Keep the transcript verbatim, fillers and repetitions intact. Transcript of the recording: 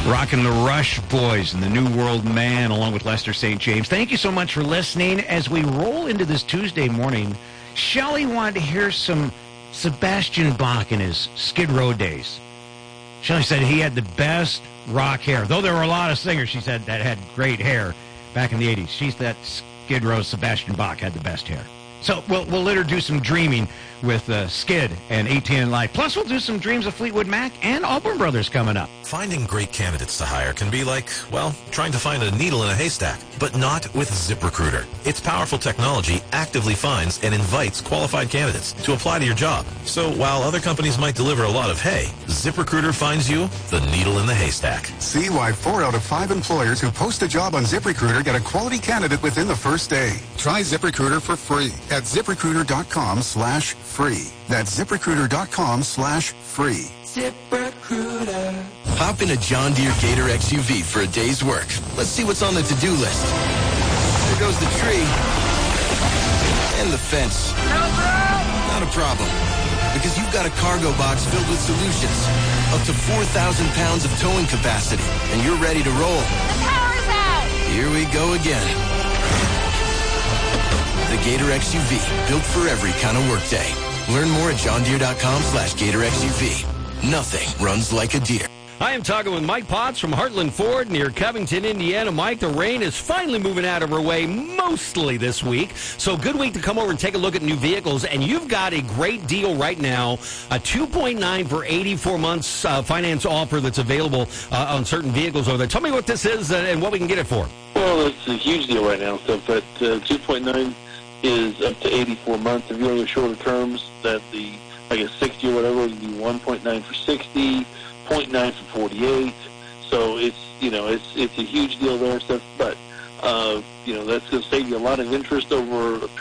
Rocking the Rush Boys and the New World Man along with Lester Saint James. Thank you so much for listening. As we roll into this Tuesday morning, Shelley wanted to hear some Sebastian Bach in his Skid Row days. Shelley said he had the best rock hair. Though there were a lot of singers, she said, that had great hair back in the eighties. She's that Skid Row Sebastian Bach had the best hair. So we'll, we'll let her do some dreaming with uh, Skid and A T and Live. Plus, we'll do some dreams of Fleetwood Mac and Auburn Brothers coming up. Finding great candidates to hire can be like, well, trying to find a needle in a haystack, but not with ZipRecruiter. Its powerful technology actively finds and invites qualified candidates to apply to your job. So while other companies might deliver a lot of hay, ZipRecruiter finds you the needle in the haystack. See why four out of five employers who post a job on ZipRecruiter get a quality candidate within the first day. Try ZipRecruiter for free at ZipRecruiter.com slash free. That's ZipRecruiter.com slash free. ZipRecruiter. Hop in a John Deere Gator X U V for a day's work. Let's see what's on the to-do list. There goes the tree. And the fence. Not a problem. Because you've got a cargo box filled with solutions. Up to four thousand pounds of towing capacity. And you're ready to roll. The power's out! Here we go again. The Gator X U V, built for every kind of workday. Learn more at johndeere.com slash Gator X U V. Nothing runs like a deer. I am talking with Mike Potts from Heartland Ford near Covington, Indiana. Mike, the rain is finally moving out of our way mostly this week. So good week to come over and take a look at new vehicles. And you've got a great deal right now, a two point nine for eighty-four months uh, finance offer that's available uh, on certain vehicles over there. Tell me what this is uh, and what we can get it for. Well, it's a huge deal right now. So, but uh, two point nine is up to eighty-four months. If you're on the shorter terms, that the, I guess, sixty or whatever, you do one point nine for sixty, zero point nine for forty-eight. So it's, you know, it's it's a huge deal there and stuff. But, uh, you know, that's going to save you a lot of interest over a